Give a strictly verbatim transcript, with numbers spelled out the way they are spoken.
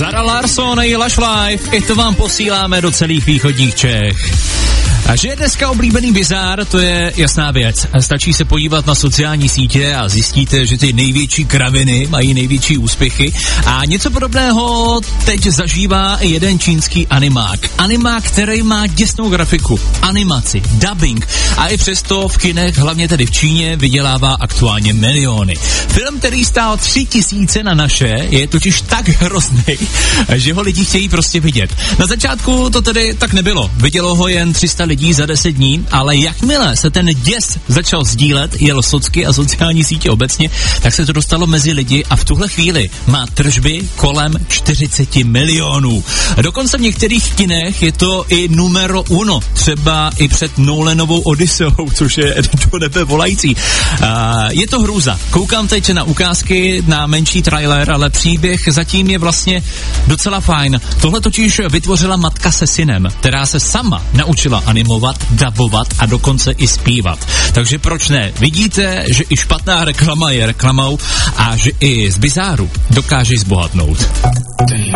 Zara Larsson a Lush Life, i to vám posíláme do celých východních Čech. A že je dneska oblíbený bizár, to je jasná věc. Stačí se podívat na sociální sítě a zjistíte, že ty největší kraviny mají největší úspěchy. A něco podobného teď zažívá jeden čínský animák. Animák, který má děsnou grafiku, animaci, dubbing a i přesto v kinech, hlavně tedy v Číně, vydělává aktuálně miliony. Film, který stál tři tisíce na naše, je totiž tak hrozný, že ho lidi chtějí prostě vidět. Na začátku to tedy tak nebylo. Vidělo ho jen tři sta lidí za deset dní, ale jakmile se ten děs začal sdílet, jel socky a sociální sítě obecně, tak se to dostalo mezi lidi a v tuhle chvíli má tržby kolem čtyřicet milionů. Dokonce v některých kinech je to i numero uno, třeba i před Nolanovou Odyseou, což je do nebe volající. Uh, je to hrůza. Koukám teď na ukázky, na menší trailer, ale příběh zatím je vlastně docela fajn. Tohle totiž vytvořila matka se synem, která se sama naučila animovat, dabovat a dokonce i zpívat. Takže proč ne? Vidíte, že i špatná reklama je reklamou a že i z bizáru dokážeš zbohatnout.